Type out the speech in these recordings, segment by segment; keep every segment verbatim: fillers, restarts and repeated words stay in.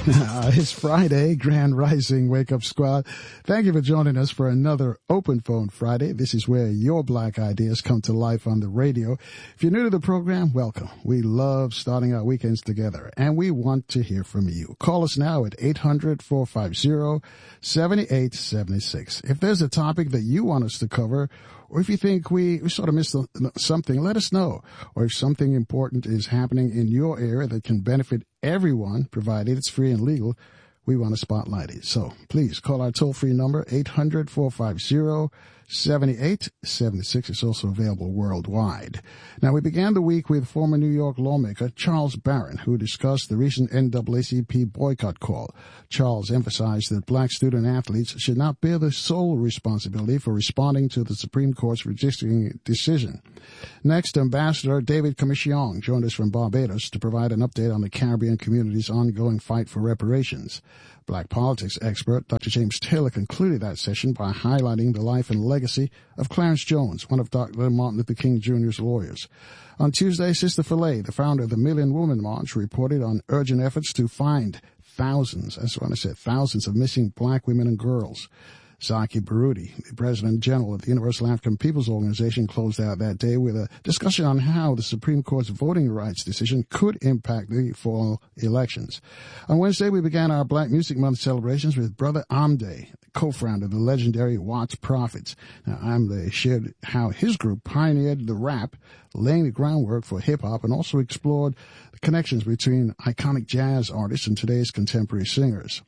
Uh, it's Friday, Grand Rising Wake Up Squad. Thank you for joining us for another Open Phone Friday. This is where your black ideas come to life on the radio. If you're new to the program, welcome. We love starting our weekends together, and we want to hear from you. Call us now at eight hundred, four five zero, seven eight seven six. If there's a topic that you want us to cover, or if you think we, we sort of missed something, let us know. Or if something important is happening in your area that can benefit everyone, provided it's free and legal, we want to spotlight it. So please call our toll-free number, eight hundred, four five zero, seven eight seven six. It's also available worldwide. Now, we began the week with former New York lawmaker Charles Barron, who discussed the recent N double A C P boycott call. Charles emphasized that black student athletes should not bear the sole responsibility for responding to the Supreme Court's redistricting decision. Next, Ambassador David Commission joined us from Barbados to provide an update on the Caribbean community's ongoing fight for reparations. Black politics expert Doctor James Taylor concluded that session by highlighting the life and legacy of Clarence Jones, one of Doctor Martin Luther King Junior's lawyers. On Tuesday, Sister Filet, the founder of the Million Woman March, reported on urgent efforts to find thousands, that's what I said, thousands of missing black women and girls. Zaki Baruti, the President General of the Universal African Peoples Organization, closed out that day with a discussion on how the Supreme Court's voting rights decision could impact the fall elections. On Wednesday, we began our Black Music Month celebrations with Brother Amde, co-founder of the legendary Watts Prophets. Now, Amde shared how his group pioneered the rap, laying the groundwork for hip-hop, and also explored the connections between iconic jazz artists and today's contemporary singers.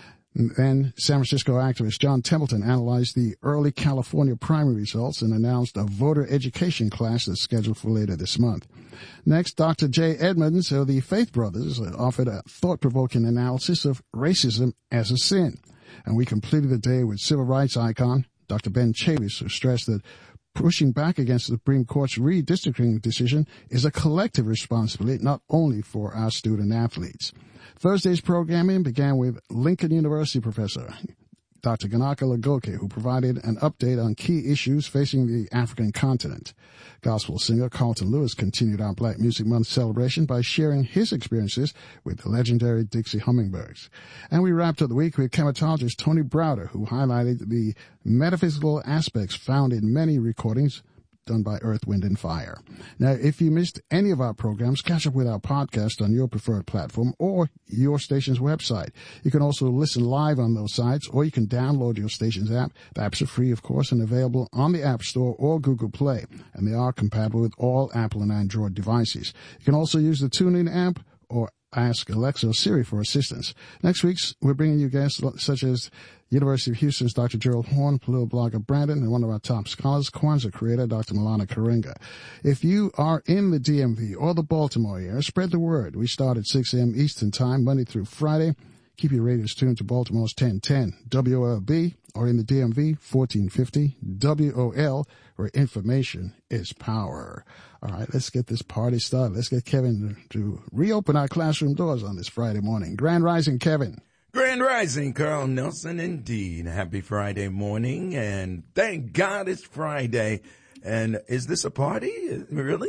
Then San Francisco activist John Templeton analyzed the early California primary results and announced a voter education class that's scheduled for later this month. Next, Doctor Jay Edmonds of the Faith Brothers offered a thought-provoking analysis of racism as a sin. And we completed the day with civil rights icon Doctor Ben Chavis, who stressed that pushing back against the Supreme Court's redistricting decision is a collective responsibility, not only for our student athletes. Thursday's programming began with Lincoln University professor Doctor Ganaka Lagoke, who provided an update on key issues facing the African continent. Gospel singer Carlton Lewis continued our Black Music Month celebration by sharing his experiences with the legendary Dixie Hummingbirds. And we wrapped up the week with chematologist Tony Browder, who highlighted the metaphysical aspects found in many recordings done by Earth, Wind, and Fire. Now, if you missed any of our programs, catch up with our podcast on your preferred platform or your station's website. You can also listen live on those sites, or you can download your station's app. The apps are free, of course, and available on the App Store or Google Play, and they are compatible with all Apple and Android devices. You can also use the TuneIn app or ask Alexa or Siri for assistance. Next week, we're bringing you guests such as University of Houston's Doctor Gerald Horn, political blogger Brandon, and one of our top scholars, Kwanzaa creator, Doctor Milana Karenga. If you are in the D M V or the Baltimore area, spread the word. We start at six a.m. Eastern Time, Monday through Friday. Keep your radios tuned to Baltimore's ten ten W O L B, or in the D M V, fourteen fifty W O L, where information is power. All right, let's get this party started. Let's get Kevin to reopen our classroom doors on this Friday morning. Grand Rising, Kevin. Grand Rising, Carl Nelson, indeed. Happy Friday morning, and thank God it's Friday. And is this a party? Really?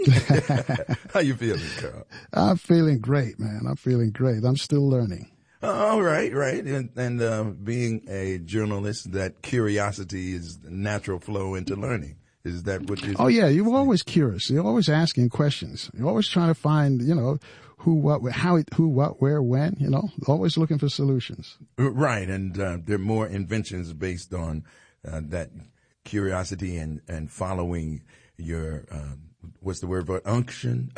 How you feeling, Carl? I'm feeling great, man. I'm feeling great. I'm still learning. Oh, right, right. And, and uh, being a journalist, that curiosity is the natural flow into learning. Is that what you Oh, yeah. You're always curious. You're always asking questions. You're always trying to find, you know, who, what, how, it, who, what, where, when, you know, always looking for solutions. Right. And uh, there are more inventions based on uh, that curiosity and, and following your, uh, what's the word for it? Unction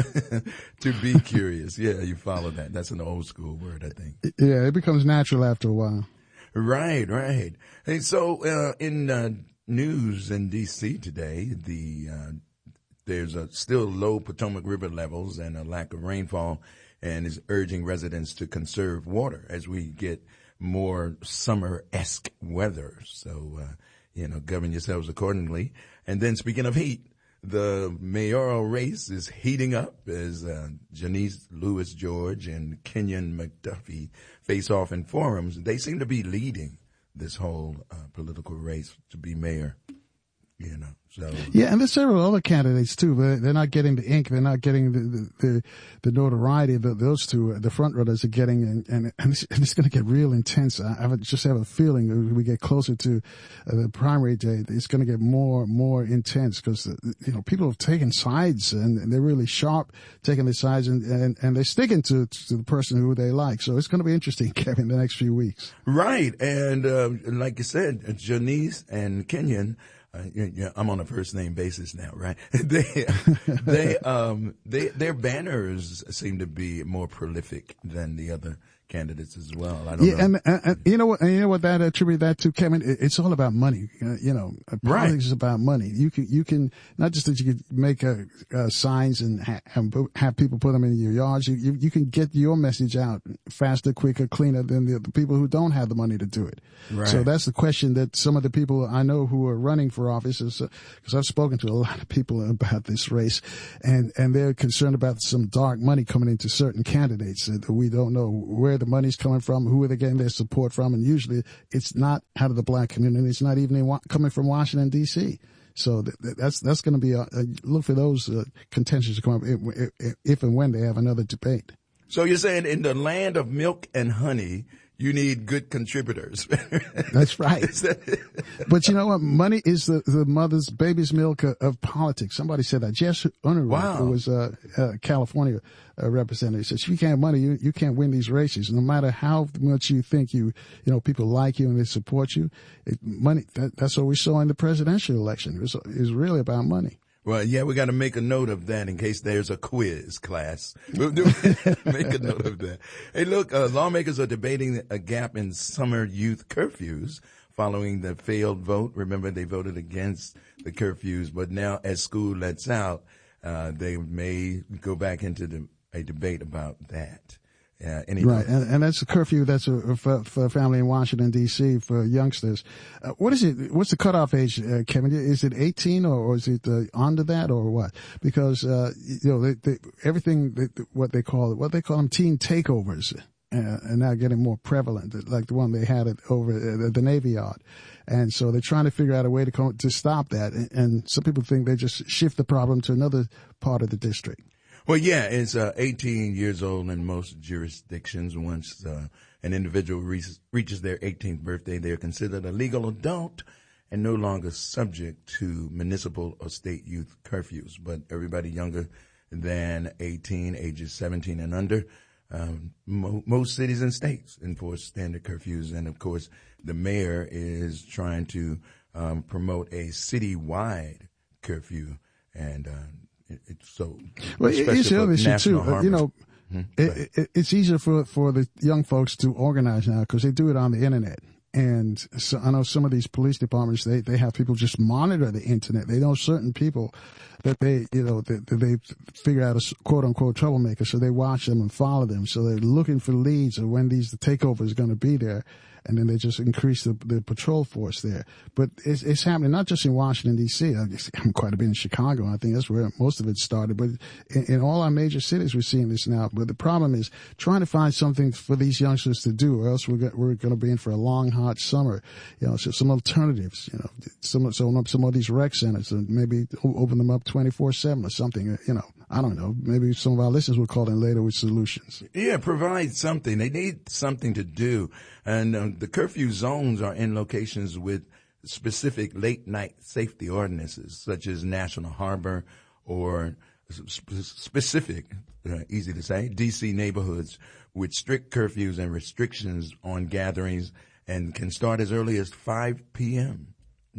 to be curious. Yeah, you follow that. That's an old school word, I think. Yeah, it becomes natural after a while. Right, right. Hey, so uh, in uh, news in D C today, the uh, there's a still low Potomac River levels and a lack of rainfall, and is urging residents to conserve water as we get more summer-esque weather. So, uh, you know, govern yourselves accordingly. And then speaking of heat, the mayoral race is heating up as uh, Janice Lewis George and Kenyon McDuffie face off in forums. They seem to be leading this whole uh, political race to be mayor. you know. So yeah, and there's several other candidates too, but they're not getting the ink. They're not getting the the, the, the notoriety that those two, the front runners, are getting, and and, and it's, it's going to get real intense. I, I just have a feeling as we get closer to uh, the primary day, it's going to get more more intense because you know people have taken sides and they're really sharp taking the sides, and and, and they're sticking to to the person who they like. So it's going to be interesting, Kevin, the next few weeks. Right, and uh, like you said, Janice and Kenyon. Uh, yeah, I'm on a first name basis now, right? they, they, um, they, their banners seem to be more prolific than the other candidates as well. I don't yeah, know. And, and, and you know what? And you know what that attribute that to, Kevin? It, it's all about money. Uh, you know, politics right. is about money. You can, you can not just that you can make uh, uh, signs and ha- have, have people put them in your yards. You, you, you can get your message out faster, quicker, cleaner than the, the people who don't have the money to do it. Right. So that's the question that some of the people I know who are running for office is, because uh, I've spoken to a lot of people about this race, and and they're concerned about some dark money coming into certain candidates uh, that we don't know where the money's coming from, who are they getting their support from, and usually it's not out of the black community. It's not even in, coming from Washington D C. So th- that's that's going to be a, a look for those uh, contentions to come up if, if, if and when they have another debate. So you're saying in the land of milk and honey, you need good contributors. That's right. But you know what? Money is the, the mother's baby's milk of, of politics. Somebody said that. Jess Unruh, wow. who was a, a California uh, representative, said, if you can't have money, you, you can't win these races. No matter how much you think you, you know, people like you and they support you, it, money, that, that's what we saw in the presidential election. It was, it was really about money. Well, yeah, we got to make a note of that in case there's a quiz class. We'll do, make a note of that. Hey, look, uh, lawmakers are debating a gap in summer youth curfews following the failed vote. Remember, they voted against the curfews, but now as school lets out, uh, they may go back into the, a debate about that. Uh, any right, and, and that's a curfew that's a, for, for a family in Washington, D C for youngsters. Uh, what is it? What's the cutoff age, uh, Kevin? Is it eighteen or, or is it uh, under that or what? Because, uh, you know, they, they, everything, they, what they call it, what they call them teen takeovers, uh, are now getting more prevalent, like the one they had at, over at the Navy Yard. And so they're trying to figure out a way to come, to stop that. And, and some people think they just shift the problem to another part of the district. Well, yeah, it's uh, eighteen years old in most jurisdictions. Once uh, an individual re- reaches their eighteenth birthday, they're considered a legal adult and no longer subject to municipal or state youth curfews. But everybody younger than eighteen, ages seventeen and under, um, mo- most cities and states enforce standard curfews. And, of course, the mayor is trying to um, promote a citywide curfew and uh It's so, well, it's the other issue too. Uh, you know, mm-hmm. it, it, it's easier for, for the young folks to organize now because they do it on the internet. And so I know some of these police departments, they, they have people just monitor the internet. They know certain people that they, you know, that, that they figure out a quote unquote troublemaker. So they watch them and follow them. So they're looking for leads of when these, the takeover is going to be there. And then they just increase the, the patrol force there. But it's, it's happening not just in Washington, D C. I'm quite a bit in Chicago. I think that's where most of it started. But in, in all our major cities, we're seeing this now. But the problem is trying to find something for these youngsters to do, or else we're, go, we're going to be in for a long, hot summer. You know, so some alternatives, you know, some, so some of these rec centers, and maybe open them up twenty-four seven or something, you know. I don't know. Maybe some of our listeners will call in later with solutions. Yeah, provide something. They need something to do. And um, the curfew zones are in locations with specific late night safety ordinances, such as National Harbor or sp- specific, uh, easy to say, D C neighborhoods with strict curfews and restrictions on gatherings and can start as early as five p.m.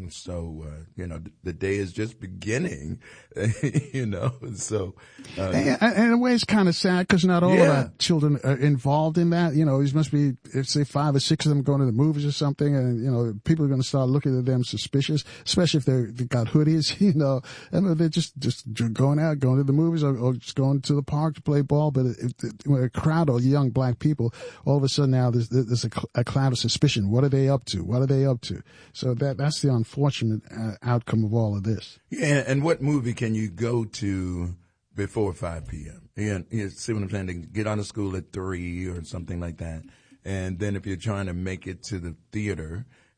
So, uh, you know, the day is just beginning, you know, so. Uh, and, and in a way, it's kind of sad because not all yeah. of our children are involved in that. You know, there must be, say, five or six of them going to the movies or something, and, you know, people are going to start looking at them suspicious, especially if they're, they've got hoodies, you know, and they're just, just going out, going to the movies or, or just going to the park to play ball. But if, if, when a crowd of young black people, all of a sudden now there's, there's a, a cloud of suspicion. What are they up to? What are they up to? So that, that's the unfortunate uh, outcome of all of this. Yeah, and what movie can you go to before five p.m.? Yeah, you see what I'm saying? To get out of school at three or something like that. And then if you're trying to make it to the theater,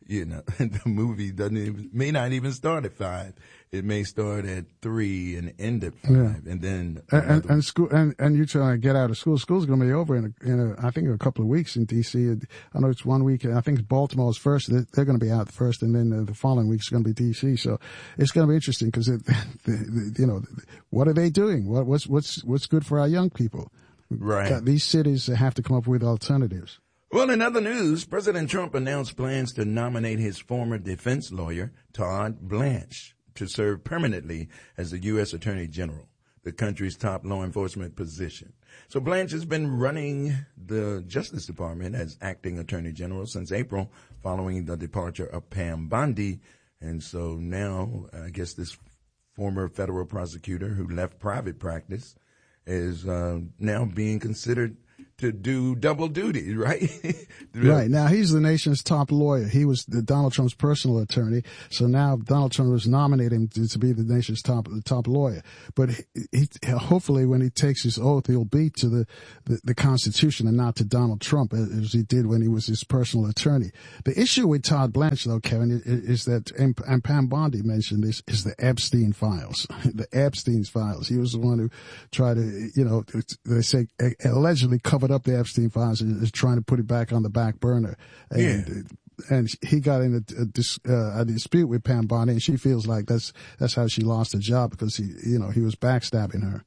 you know, the movie doesn't even, may not even start at five. It may start at three and end at five, yeah. and then and, and, and school and and you trying to get out of school. School's going to be over in a, in a, I think a couple of weeks in D C. I know it's one week. I think Baltimore's first. They're, they're going to be out first, and then the, the following week is going to be D C. So it's going to be interesting because it, the, the, you know, what are they doing? What, what's what's what's good for our young people? Right. These cities have to come up with alternatives. Well, in other news, President Trump announced plans to nominate his former defense lawyer, Todd Blanche, to serve permanently as the U S Attorney General, the country's top law enforcement position. So Blanche has been running the Justice Department as acting Attorney General since April, following the departure of Pam Bondi. And so now, I guess this former federal prosecutor who left private practice is uh, now being considered to do double duty, right? Right. Now, he's the nation's top lawyer. He was the Donald Trump's personal attorney. So now Donald Trump was nominating him to, to be the nation's top top lawyer. But he, he, hopefully when he takes his oath, he'll be to the, the, the Constitution and not to Donald Trump, as he did when he was his personal attorney. The issue with Todd Blanche, though, Kevin, is, is that, and, and Pam Bondi mentioned this, is the Epstein files. The Epstein files. He was the one who tried to, you know, they say allegedly covered up the Epstein files and is trying to put it back on the back burner. And, yeah. and he got in a, a, dis, uh, a dispute with Pam Bondi, and she feels like that's that's how she lost her job, because he, you know, he was backstabbing her.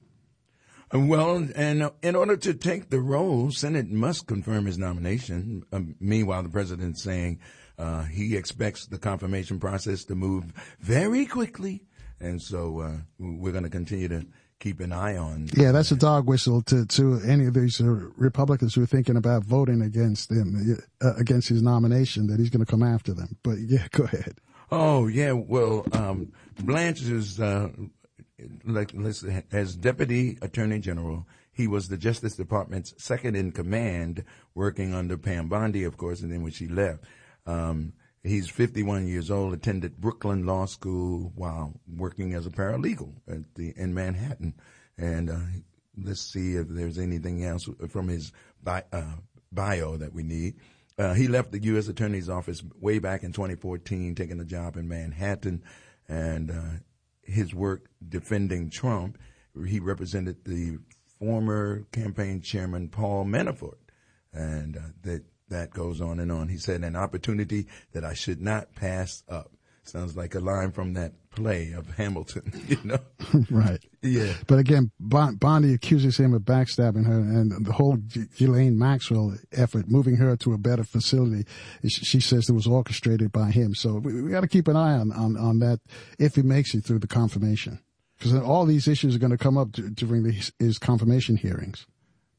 Well, and in order to take the role, Senate must confirm his nomination. Um, meanwhile, the president's saying uh, he expects the confirmation process to move very quickly, and so uh, we're going to continue to keep an eye on. Yeah, that's a dog whistle to, to any of these uh, Republicans who are thinking about voting against him, uh, against his nomination, that he's going to come after them. But yeah, go ahead. Oh, yeah. Well, um, Blanche is, uh, like, listen, as Deputy Attorney General, he was the Justice Department's second in command, working under Pam Bondi, of course, and then when she left. Um, He's fifty-one years old, attended Brooklyn Law School while working as a paralegal at the, in Manhattan. And uh, let's see if there's anything else from his bi- uh, bio that we need. Uh, he left the U S Attorney's Office way back in twenty fourteen, taking a job in Manhattan. And uh, his work defending Trump, he represented the former campaign chairman, Paul Manafort. And uh, that That goes on and on. He said, an opportunity that I should not pass up. Sounds like a line from that play of Hamilton, you know? Right. Yeah. But again, bon- Bondi accuses him of backstabbing her, and the whole Ghislaine Maxwell effort, moving her to a better facility, she says it was orchestrated by him. So we, we got to keep an eye on, on, on that if he makes it through the confirmation. Because all these issues are going to come up d- during the, his confirmation hearings.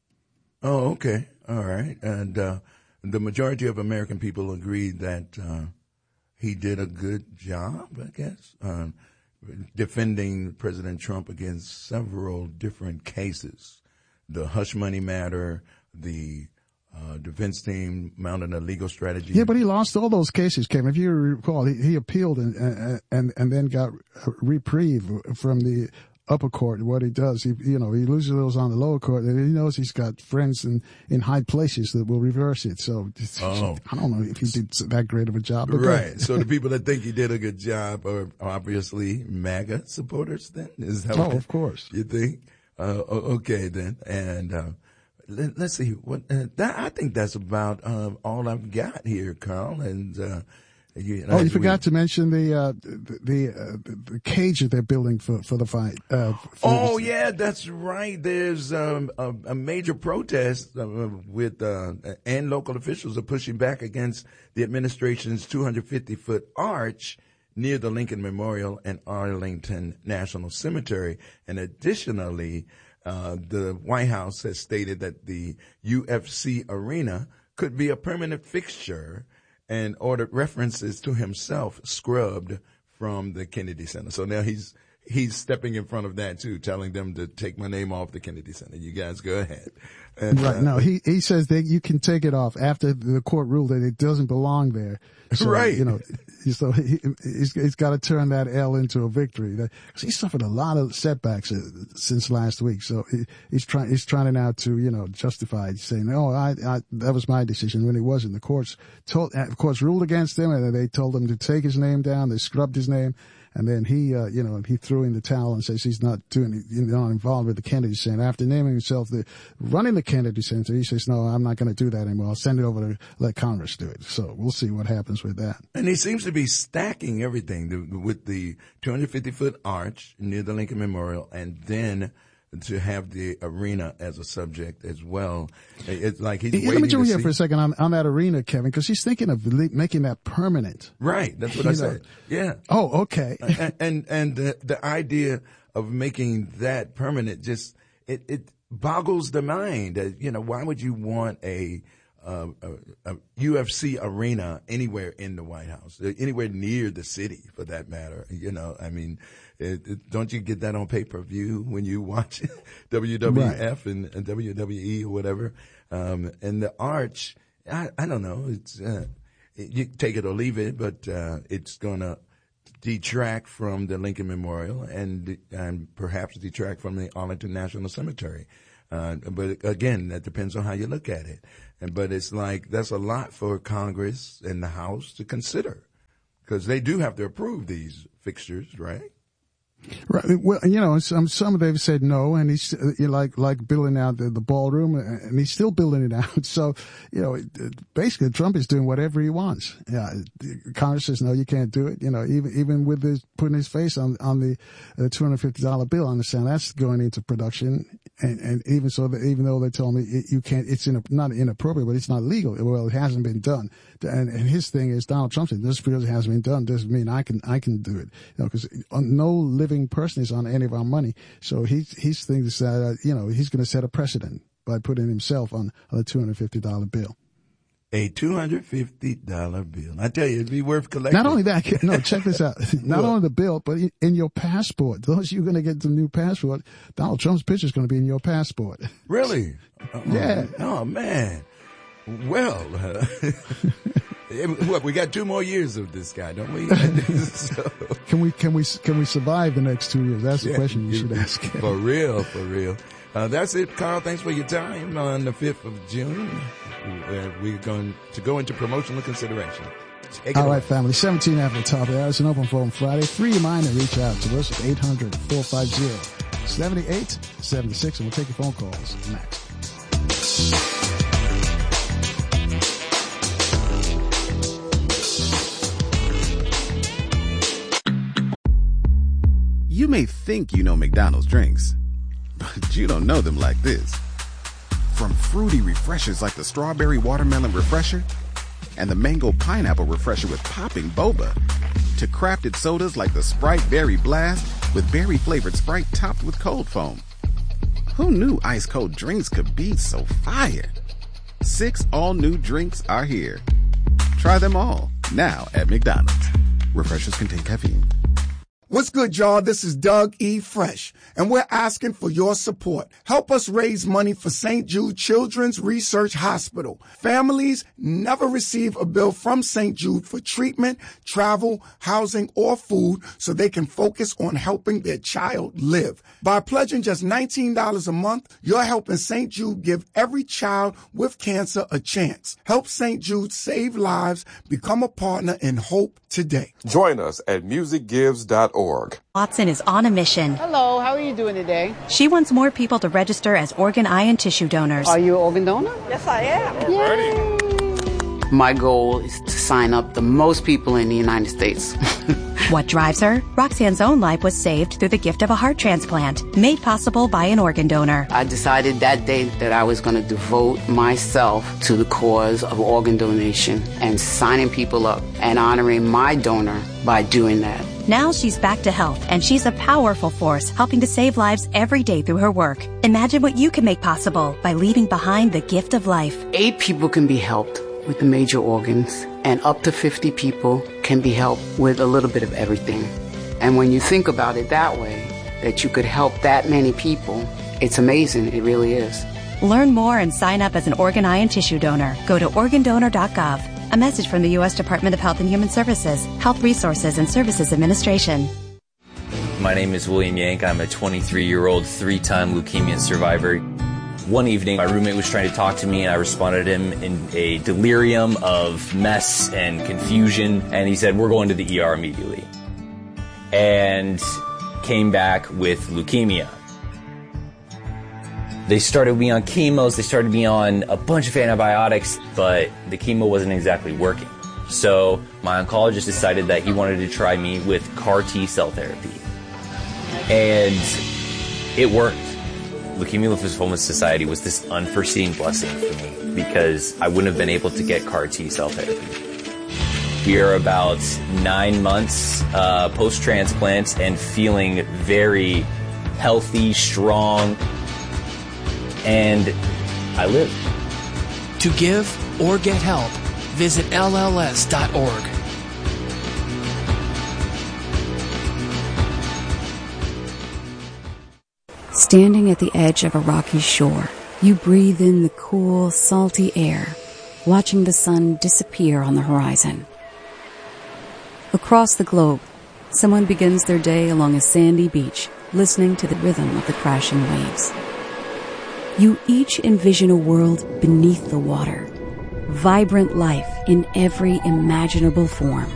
Oh, okay. All right. And, uh, the majority of American people agree that uh, he did a good job, I guess, uh, defending President Trump against several different cases. The hush money matter, the uh, defense team mounted a legal strategy. Yeah, but he lost all those cases, Kevin. If you recall, he, he appealed and, and and then got a reprieve from the upper court. What he does, he you know, he loses those on the lower court, and he knows he's got friends in, in high places that will reverse it. So oh. I don't know if he did that great of a job. But right. So the people that think he did a good job are obviously MAGA supporters then? Is that oh, what of course. You think? Uh, okay then. And uh, let, let's see. What uh, that, I think that's about uh, all I've got here, Carl. And uh, You, oh, you forgot we, to mention the uh, the the, uh, the cage that they're building for for the fight. Uh, for oh yeah, that's right. There's um, a, a major protest uh, with uh, and local officials are pushing back against the administration's two hundred fifty foot arch near the Lincoln Memorial and Arlington National Cemetery. And additionally, uh, the White House has stated that the U F C arena could be a permanent fixture, and ordered references to himself scrubbed from the Kennedy Center. So now he's he's stepping in front of that too, telling them to take my name off the Kennedy Center. You guys go ahead. And, right. Uh, no, he he says that you can take it off after the court ruled that it doesn't belong there. So, right. You know, So he, he's, he's got to turn that L into a victory. Because he suffered a lot of setbacks since last week. So he, he's trying, he's trying now to, you know, justify it, saying, "Oh, I, I, that was my decision," when it wasn't. The courts told, of course, ruled against him, and they told him to take his name down. They scrubbed his name. And then he, uh, you know, he threw in the towel and says he's not doing, you know, not involved with the Kennedy Center. After naming himself the running the Kennedy Center, he says, "No, I'm not going to do that anymore. I'll send it over to let Congress do it." So we'll see what happens with that. And he seems to be stacking everything with the two hundred fifty foot arch near the Lincoln Memorial, and then to have the arena as a subject as well. It's like he's Let waiting me jump to here see. for a second on, on that arena, Kevin, because he's thinking of le- making that permanent. Right. That's what You I know. said. Yeah. Oh, okay. and and, and the, the idea of making that permanent just it, it boggles the mind. That, you know, why would you want a, uh, a, a U F C arena anywhere in the White House, anywhere near the city, for that matter? You know, I mean, it, it, don't you get that on pay per view when you watch W W F right. and, and W W E or whatever? Um, and the arch, I, I don't know. It's uh, you take it or leave it, but uh, it's gonna detract from the Lincoln Memorial and and perhaps detract from the Arlington National Cemetery. Uh, but again, that depends on how you look at it. And but it's like that's a lot for Congress and the House to consider, because they do have to approve these fixtures, right? Right. Well, you know, some some of they've said no, and he's uh, you know, like like building out the, the ballroom, and he's still building it out. So, you know, basically Trump is doing whatever he wants. Yeah, Congress says no, you can't do it. You know, even even with his putting his face on on the uh, two hundred fifty dollar bill, I understand that's going into production, and and even so, that even though they told me it, you can't, it's in, not inappropriate, but it's not legal. Well, it hasn't been done, and and his thing is Donald Trump said just because it hasn't been done doesn't mean I can I can do it. You know, because no living person is on any of our money. So he, he's thinks that, uh, you know, he's going to set a precedent by putting himself on, on a two hundred fifty dollar bill. A two hundred fifty dollar bill. I tell you, it'd be worth collecting. Not only that, no, check this out. Not only the bill, but in, in your passport. Those you're going to get the new passport, Donald Trump's picture is going to be in your passport. Really? Oh, yeah. Oh, man. Well, uh, what, we got two more years of this guy, don't we? So, can we can we can we survive the next two years? That's the yeah, question you should ask. For real, for real. Uh, that's it, Carl. Thanks for your time on the fifth of June. Uh, we're going to go into promotional consideration. Take All right, away. family. seventeen after the top. Yeah, it's an open phone Friday. Free reminder, reach out to us at eight hundred, four five zero, seven eight seven six, and we'll take your phone calls next. You may think you know McDonald's drinks, but you don't know them like this. From fruity refreshers like the Strawberry Watermelon Refresher and the Mango Pineapple Refresher with popping boba, to crafted sodas like the Sprite Berry Blast with berry-flavored Sprite topped with cold foam. Who knew ice-cold drinks could be so fire? Six all-new drinks are here. Try them all, now at McDonald's. Refreshers contain caffeine. What's good, y'all? This is Doug E. Fresh, and we're asking for your support. Help us raise money for Saint Jude Children's Research Hospital. Families never receive a bill from Saint Jude for treatment, travel, housing, or food, so they can focus on helping their child live. By pledging just nineteen dollars a month, you're helping Saint Jude give every child with cancer a chance. Help Saint Jude save lives. Become a partner in hope today. Join us at music gives dot org. Watson is on a mission. Hello, how are you doing today? She wants more people to register as organ, eye, and tissue donors. Are you an organ donor? Yes, I am. Yay. My goal is to sign up the most people in the United States. What drives her? Roxanne's own life was saved through the gift of a heart transplant, made possible by an organ donor. I decided that day that I was going to devote myself to the cause of organ donation and signing people up and honoring my donor by doing that. Now she's back to health, and she's a powerful force helping to save lives every day through her work. Imagine what you can make possible by leaving behind the gift of life. Eight people can be helped with the major organs, and up to fifty people can be helped with a little bit of everything. And when you think about it that way, that you could help that many people, it's amazing. It really is. Learn more and sign up as an organ, eye, and tissue donor. Go to organ donor dot gov. A message from the U S Department of Health and Human Services, Health Resources and Services Administration. My name is William Yank. I'm a twenty-three-year-old three-time leukemia survivor. One evening, my roommate was trying to talk to me, and I responded to him in a delirium of mess and confusion, and he said, we're going to the E R immediately. And came back with leukemia. They started me on chemos, they started me on a bunch of antibiotics, but the chemo wasn't exactly working. So my oncologist decided that he wanted to try me with C A R T-cell therapy. And it worked. Leukemia Lymphoma Society was this unforeseen blessing for me because I wouldn't have been able to get C A R T-cell therapy. We are about nine months uh, post-transplant and feeling very healthy, strong, and I live. To give or get help, visit L L S dot org. Standing at the edge of a rocky shore, you breathe in the cool, salty air, watching the sun disappear on the horizon. Across the globe, someone begins their day along a sandy beach, listening to the rhythm of the crashing waves. You each envision a world beneath the water, vibrant life in every imaginable form.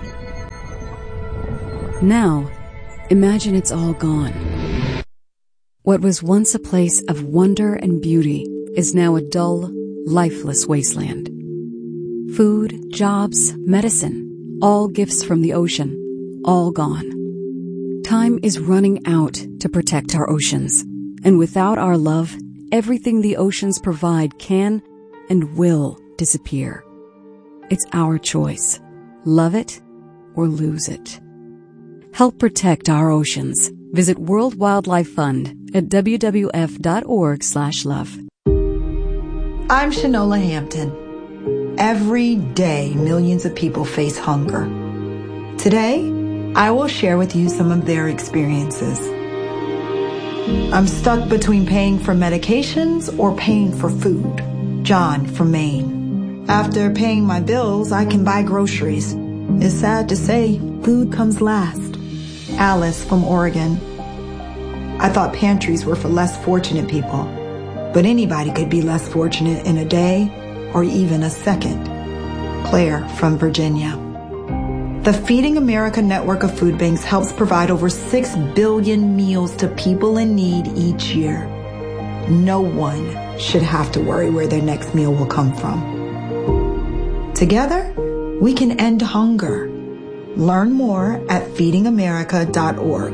Now, imagine it's all gone. What was once a place of wonder and beauty is now a dull, lifeless wasteland. Food, jobs, medicine, all gifts from the ocean, all gone. Time is running out to protect our oceans, and without our love, everything the oceans provide can and will disappear. It's our choice. Love it or lose it. Help protect our oceans. Visit World Wildlife Fund at w w f dot org slash love. I'm Shanola Hampton. Every day, millions of people face hunger. Today, I will share with you some of their experiences. I'm stuck between paying for medications or paying for food. John from Maine. After paying my bills, I can buy groceries. It's sad to say, food comes last. Alice from Oregon. I thought pantries were for less fortunate people, but anybody could be less fortunate in a day or even a second. Claire from Virginia. The Feeding America network of food banks helps provide over six billion meals to people in need each year. No one should have to worry where their next meal will come from. Together, we can end hunger. Learn more at feeding america dot org.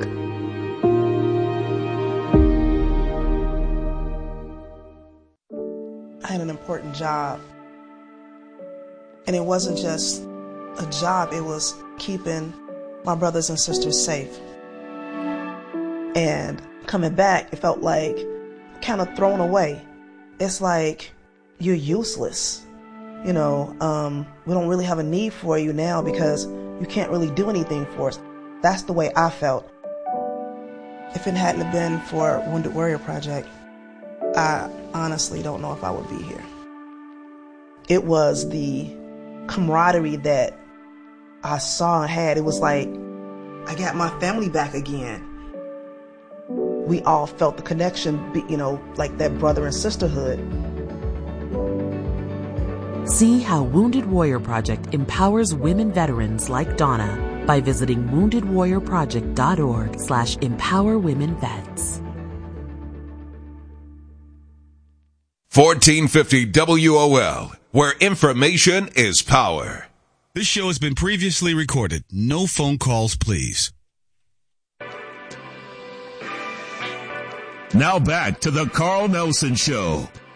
I had an important job. And it wasn't just a job, it was keeping my brothers and sisters safe. And coming back, it felt like kind of thrown away. It's like you're useless. You know, um, we don't really have a need for you now because you can't really do anything for us. That's the way I felt. If it hadn't have been for Wounded Warrior Project, I honestly don't know if I would be here. It was the camaraderie that I saw and had. It was like, I got my family back again. We all felt the connection, you know, like that brother and sisterhood. See how Wounded Warrior Project empowers women veterans like Donna by visiting wounded warrior project dot org slash empower women vets. fourteen fifty W O L, where information is power. This show has been previously recorded. No phone calls, please. Now back to the Carl Nelson Show